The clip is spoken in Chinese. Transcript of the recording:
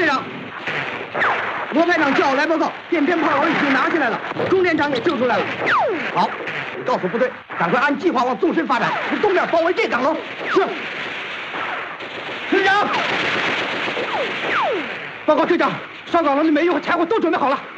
连长，罗排长叫我来报告，便鞭炮我已经拿下来了，钟连长也救出来了。好，你告诉部队，赶快按计划往纵深发展，从东面包围这岗楼。是。连长，报告队长，上岗楼的煤油和柴火都准备好了。